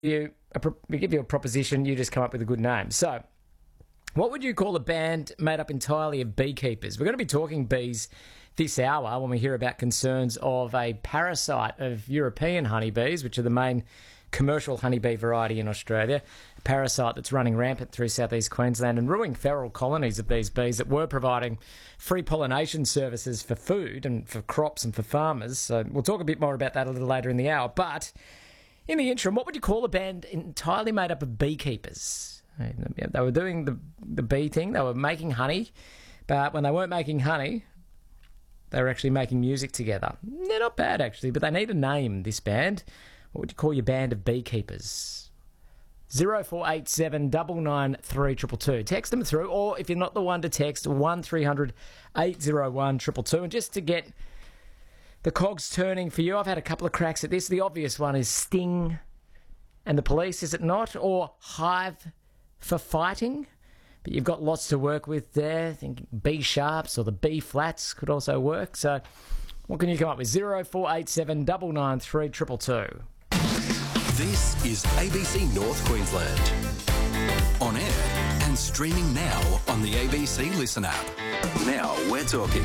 we give you a proposition, you just come up with a good name. So, what would you call a band made up entirely of beekeepers? We're going to be talking bees this hour when we hear about concerns of a parasite of European honeybees, which are the main commercial honeybee variety in Australia, a parasite that's running rampant through southeast Queensland and ruining feral colonies of these bees that were providing free pollination services for food and for crops and for farmers. So we'll talk a bit more about that a little later in the hour. But in the interim, what would you call a band entirely made up of beekeepers? They were doing the bee thing, they were making honey, but when they weren't making honey, they were actually making music together. They're not bad, actually, but they need a name, this band. What would you call your band of beekeepers? 0487 993 222. Text them through, or if you're not the one to text, 1300 801 222. And just to get the cogs turning for you, I've had a couple of cracks at this. The obvious one is Sting and the Police, is it not? Or Hive for Fighting. But you've got lots to work with there. I think B sharps or the B flats could also work. So what can you come up with? 0487 993 222. This is ABC North Queensland. On air and streaming now on the ABC Listen app. Now we're talking.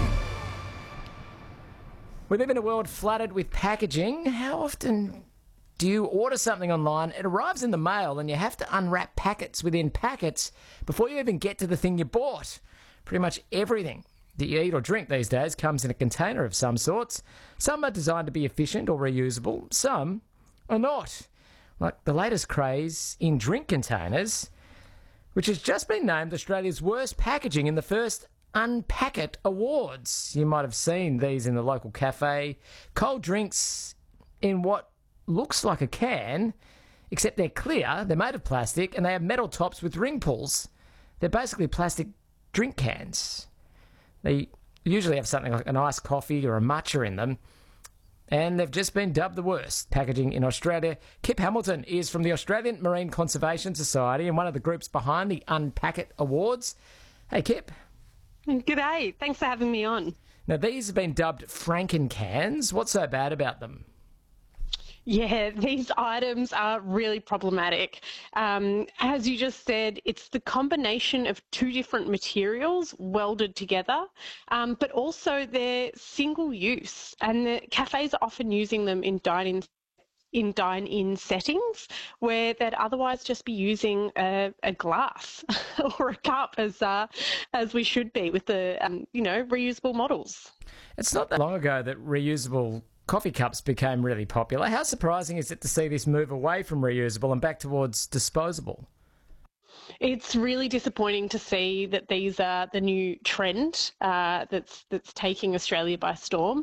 We live in a world flooded with packaging. How often do you order something online? It arrives in the mail and you have to unwrap packets within packets before you even get to the thing you bought. Pretty much everything that you eat or drink these days comes in a container of some sorts. Some are designed to be efficient or reusable. Some are not. Like the latest craze in drink containers, which has just been named Australia's worst packaging in the first Unpacket Awards. You might have seen these in the local cafe. Cold drinks in what looks like a can, except they're clear, they're made of plastic, and they have metal tops with ring pulls. They're basically plastic drink cans. They usually have something like an iced coffee or a matcha in them, and they've just been dubbed the worst packaging in Australia. Kip Hamilton is from the Australian Marine Conservation Society and one of the groups behind the Unpacket Awards. Hey, Kip. G'day. Thanks for having me on. Now, these have been dubbed Franken cans. What's so bad about them? Yeah, these items are really problematic. As you just said, it's the combination of two different materials welded together, but also they're single use, and the cafes are often using them in dine-in settings where they'd otherwise just be using a glass or a cup as we should be with the reusable models. It's not that long ago that reusable coffee cups became really popular. How surprising is it to see this move away from reusable and back towards disposable? It's really disappointing to see that these are the new trend that's taking Australia by storm.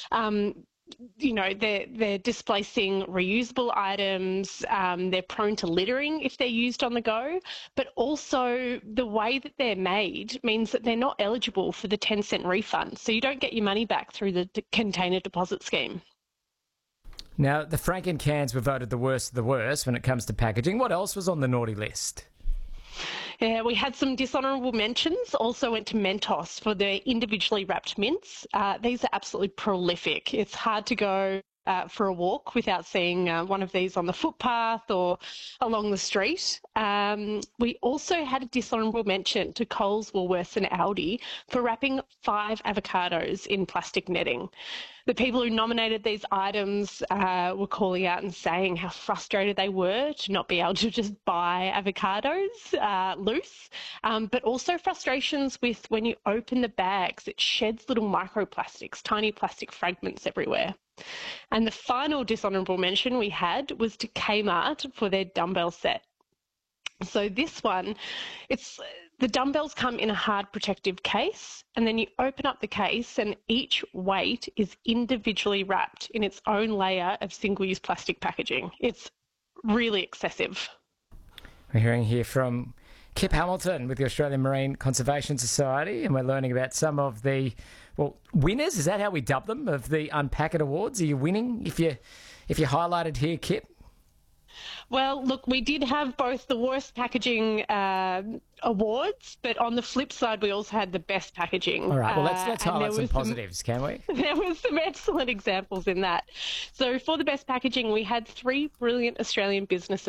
They're displacing reusable items, they're prone to littering if they're used on the go, but also the way that they're made means that they're not eligible for the 10-cent refund, so you don't get your money back through the container deposit scheme. Now, the Franken cans were voted the worst of the worst when it comes to packaging. What else was on the naughty list? Yeah, we had some dishonourable mentions. Also went to Mentos for their individually wrapped mints. These are absolutely prolific. It's hard to go for a walk without seeing one of these on the footpath or along the street. We also had a dishonourable mention to Coles, Woolworths and Aldi for wrapping 5 avocados in plastic netting. The people who nominated these items were calling out and saying how frustrated they were to not be able to just buy avocados loose, but also frustrations with when you open the bags, it sheds little microplastics, tiny plastic fragments everywhere. And the final dishonourable mention we had was to Kmart for their dumbbell set. So this one, the dumbbells come in a hard protective case, and then you open up the case and each weight is individually wrapped in its own layer of single-use plastic packaging. It's really excessive. We're hearing here from Kip Hamilton with the Australian Marine Conservation Society, and we're learning about some of the winners. Is that how we dub them, of the Unpacket Awards? Are you winning if you're highlighted here, Kip? Well, look, we did have both the worst packaging awards, but on the flip side, we also had the best packaging. All right, well, let's highlight some positives, can we? There were some excellent examples in that. So for the best packaging, we had 3 brilliant Australian businesses